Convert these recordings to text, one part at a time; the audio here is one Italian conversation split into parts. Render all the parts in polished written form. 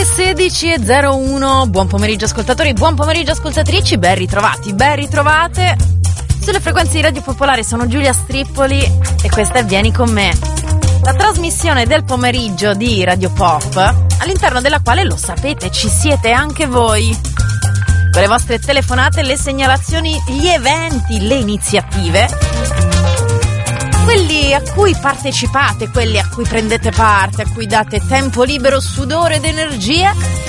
Le 16:01, buon pomeriggio ascoltatori, buon pomeriggio ascoltatrici, ben ritrovati, ben ritrovate. Sulle frequenze di Radio Popolare sono Giulia Strippoli e questa è Vieni con me, la trasmissione del pomeriggio di Radio Pop, all'interno della quale, lo sapete, ci siete anche voi. Con le vostre telefonate, le segnalazioni, gli eventi, le iniziative, quelli a cui partecipate, quelli a cui prendete parte, a cui date tempo libero, sudore ed energie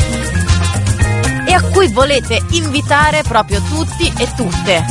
e a cui volete invitare proprio tutti e tutte.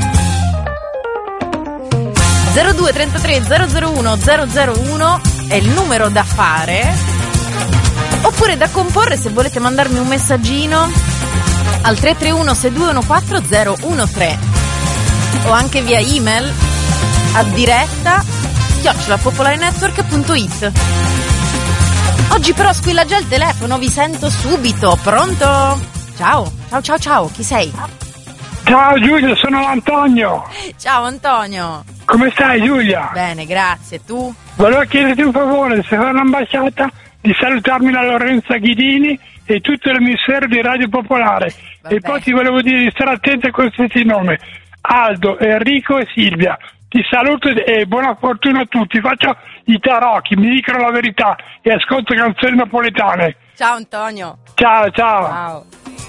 02 33 001 001 è il numero da fare, oppure da comporre se volete mandarmi un messaggino al 331 6214 013 o anche via email a diretta @popolarenetwork.it. Oggi però squilla già il telefono, vi sento subito. Pronto? Ciao, chi sei? Ciao Giulia, sono Antonio. Ciao Antonio. Come stai Giulia? Bene, grazie, tu? Volevo chiederti un favore, se fai un'ambasciata, di salutarmi la Lorenza Ghidini e tutto l'emisfero di Radio Popolare. Vabbè. E poi ti volevo dire di stare attenta a questi nomi: Aldo, Enrico e Silvia. Ti saluto e buona fortuna a tutti. Faccio i tarocchi, mi dicono la verità e ascolto canzoni napoletane. Ciao Antonio. Ciao.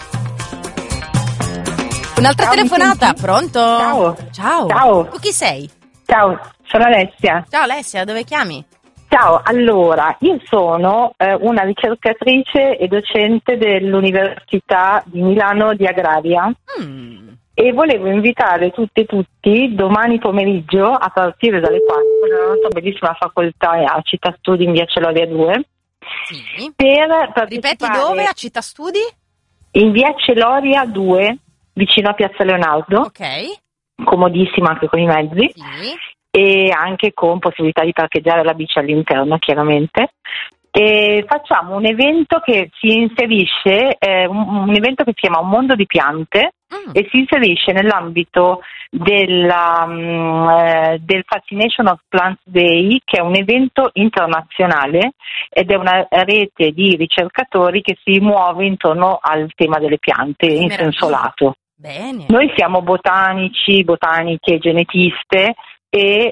Un'altra telefonata, pronto? Ciao. Tu chi sei? Ciao, sono Alessia. Ciao Alessia, dove chiami? Ciao, allora, io sono una ricercatrice e docente dell'Università di Milano di Agraria e volevo invitare tutti domani pomeriggio a partire dalle 4 nella nostra bellissima facoltà a Città Studi in via Celoria 2. Sì. Per partecipare. Ripeti dove? A Città Studi? In via Celoria 2, vicino a Piazza Leonardo. Ok. Comodissima anche con i mezzi. Sì. E anche con possibilità di parcheggiare la bici all'interno, chiaramente. E facciamo un evento che si inserisce, un evento che si chiama Un mondo di piante e si inserisce nell'ambito del Fascination of Plants Day, che è un evento internazionale ed è una rete di ricercatori che si muove intorno al tema delle piante in senso lato. Bene. Noi siamo botanici, botaniche, genetiste e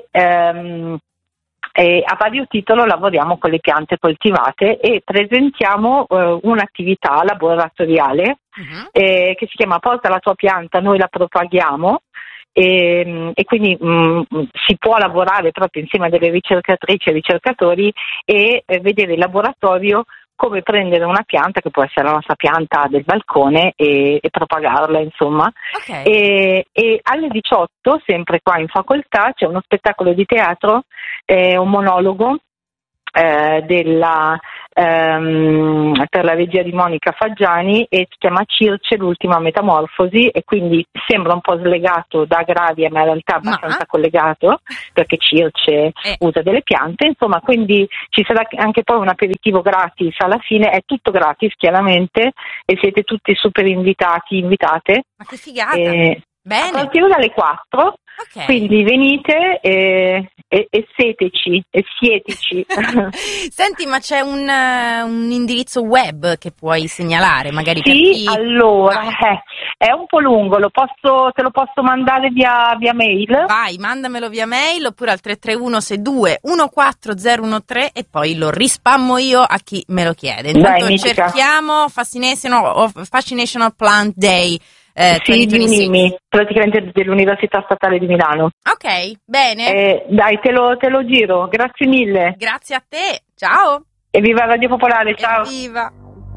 a vario titolo lavoriamo con le piante coltivate e presentiamo un'attività laboratoriale che si chiama Porta la tua pianta, noi la propaghiamo e quindi si può lavorare proprio insieme a delle ricercatrici e ricercatori e vedere in laboratorio come prendere una pianta, che può essere la nostra pianta del balcone, e propagarla, insomma. Okay. E alle 18, sempre qua in facoltà, c'è uno spettacolo di teatro, un monologo per la regia di Monica Faggiani e si chiama Circe, l'ultima metamorfosi, e quindi sembra un po' slegato da Agraria, ma in realtà abbastanza collegato, perché Circe usa delle piante, insomma, quindi ci sarà anche poi un aperitivo gratis alla fine, è tutto gratis chiaramente e siete tutti super invitate. Ma che figata! Bene. A partire dalle 4, okay. Quindi venite e sieteci. Senti, ma c'è un indirizzo web che puoi segnalare, magari? Sì, allora, è un po' lungo, te lo posso mandare via mail? Vai, mandamelo via mail oppure al 331 62 14013 e poi lo rispammo io a chi me lo chiede. Intanto cerchiamo Fascinational Plant Day. Sì, di Unimi, praticamente dell'Università Statale di Milano. Ok, bene. Dai, te lo giro, grazie mille. Grazie a te, ciao. E viva Radio Popolare, ciao. Evviva.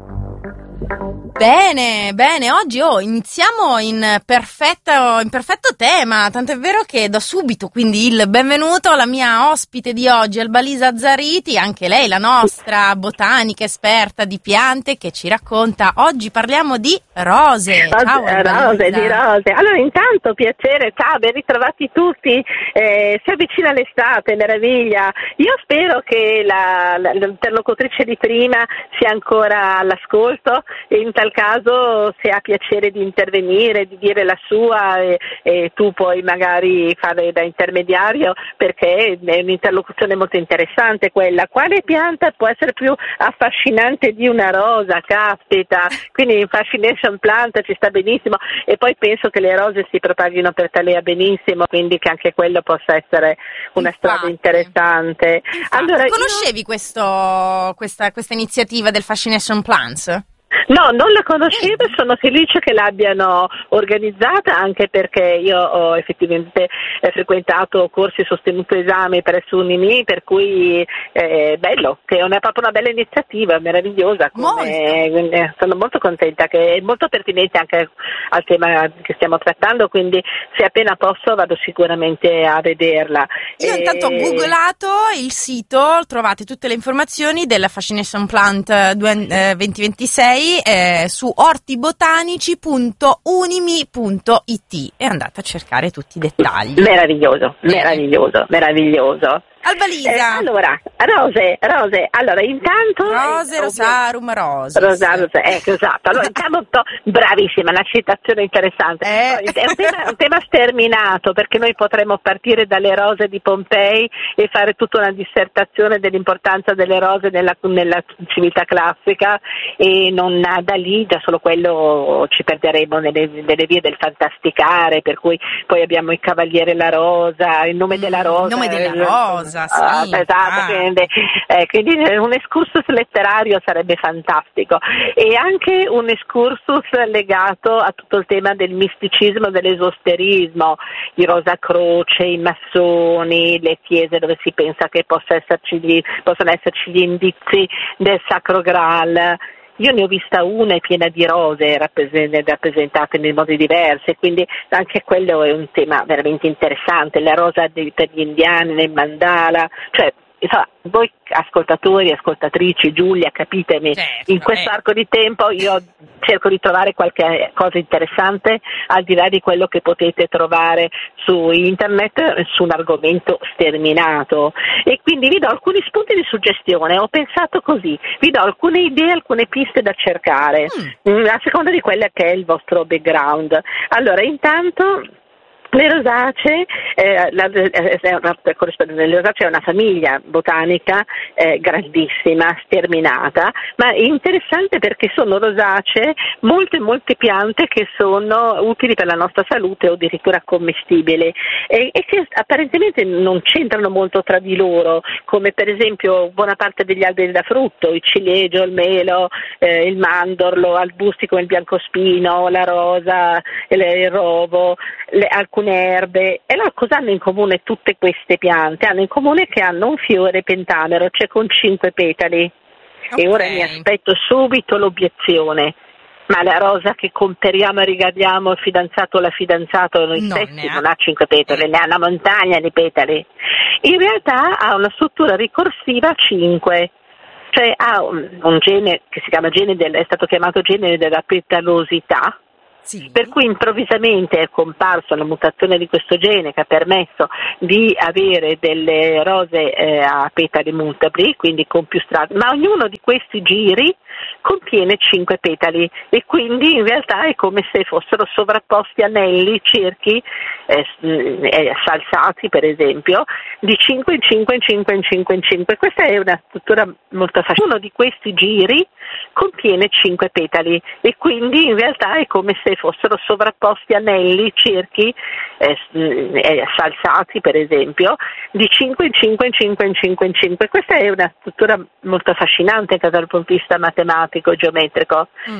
Bene, oggi iniziamo in perfetto tema, tant'è vero che do subito quindi il benvenuto alla mia ospite di oggi, Albalisa Zariti, anche lei la nostra botanica esperta di piante che ci racconta. Oggi parliamo di rose. Ciao Rose, di rose. Allora intanto piacere, ciao, ben ritrovati tutti, si avvicina l'estate, meraviglia. Io spero che l'interlocutrice di prima sia ancora all'ascolto, in tal quel caso, se ha piacere di intervenire, di dire la sua, e tu puoi magari fare da intermediario, perché è un'interlocuzione molto interessante quella. Quale pianta può essere più affascinante di una rosa? Caspita, quindi Fascination Plant ci sta benissimo, e poi penso che le rose si propaghino per talea benissimo, quindi che anche quello possa essere una strada interessante. Allora, conoscevi questa iniziativa del Fascination Plants? No, non la conoscevo, sono felice che l'abbiano organizzata, anche perché io ho effettivamente frequentato corsi, sostenuto esami presso UniMe, per cui è bello, che è proprio una bella iniziativa, meravigliosa. Sono molto contenta, che è molto pertinente anche al tema che stiamo trattando, quindi se appena posso vado sicuramente a vederla. Io intanto ho googlato il sito, trovate tutte le informazioni della Fascination Plant 2026 su ortibotanici.unimi.it e andate a cercare tutti i dettagli. Meraviglioso. Albalisa. Allora, rose. Allora, intanto rosarum rose. Ecco, esatto. Allora, intanto bravissima, una citazione interessante. È un tema sterminato, perché noi potremmo partire dalle rose di Pompei e fare tutta una dissertazione dell'importanza delle rose nella civiltà classica, e non da lì, già solo quello ci perderemo nelle vie del fantasticare, per cui poi abbiamo il Cavaliere la Rosa, il nome della rosa. Il nome della rosa. Sì. Esatto, quindi un excursus letterario sarebbe fantastico, e anche un excursus legato a tutto il tema del misticismo, dell'esoterismo, i Rosa Croce, i massoni, le chiese dove si pensa che possono esserci gli indizi del Sacro Graal. Io ne ho vista una piena di rose rappresentate in modi diversi, quindi anche quello è un tema veramente interessante. La rosa per gli indiani nel mandala, cioè insomma, voi ascoltatori, ascoltatrici, Giulia, capitemi, certo, in questo arco di tempo io cerco di trovare qualche cosa interessante al di là di quello che potete trovare su internet su un argomento sterminato, e quindi vi do alcuni spunti di suggestione. Ho pensato così, vi do alcune idee, alcune piste da cercare a seconda di quella che è il vostro background. Allora, intanto le rosacee, per corrispondere alle rosacee è una famiglia botanica grandissima, sterminata, ma interessante perché sono rosacee molte piante che sono utili per la nostra salute o addirittura commestibili, e che apparentemente non c'entrano molto tra di loro, come per esempio buona parte degli alberi da frutto, il ciliegio, il melo, il mandorlo, arbusti come il biancospino, la rosa, il rovo, alcune erbe. E allora cosa hanno in comune tutte queste piante? Hanno in comune che hanno un fiore pentamero, cioè con 5 petali. Okay. E ora mi aspetto subito l'obiezione: ma la rosa che comperiamo e regaliamo il fidanzato o la fidanzata o noi stessi non ha 5 petali, ne ha una montagna di petali. In realtà ha una struttura ricorsiva 5. Cioè ha un gene che si chiama è stato chiamato gene della petalosità. Sì. Per cui improvvisamente è comparsa la mutazione di questo gene che ha permesso di avere delle rose a petali multipli, quindi con più strati, ma ognuno di questi giri contiene 5 petali, e quindi in realtà è come se fossero sovrapposti anelli, cerchi salsati per esempio, di 5 in 5 in 5 in 5 in 5. Questa è una struttura molto affascinante. Uno di questi giri contiene 5 petali, e quindi in realtà è come se fossero sovrapposti anelli, cerchi salsati per esempio, di 5 in 5 in 5 in 5 in 5. Questa è una struttura molto affascinante anche dal punto di vista matematico, geometrico.